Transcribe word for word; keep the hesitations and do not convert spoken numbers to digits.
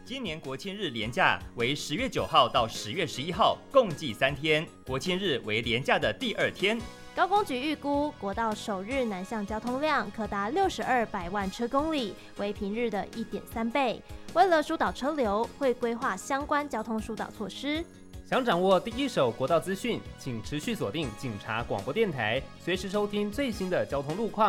今年国庆日连假为十月九号到十月十一号，共计三天。国庆日为连假的第二天。 高工局预估，国道首日南向交通量可达六十二百万车公里，为平日的一点三倍。为了疏导车流，会规划相关交通疏导措施。 想掌握第一手国道资讯，请持续锁定警察广播电台，随时收听最新的交通路况。